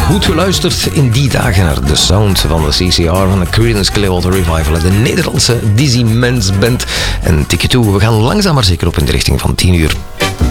goed geluisterd in die dagen naar de sound van de CCR, van de Creedence Clearwater Revival, de Nederlandse Dizzy Men's Band. En tikje toe, we gaan langzaam maar zeker op in de richting van 10 uur.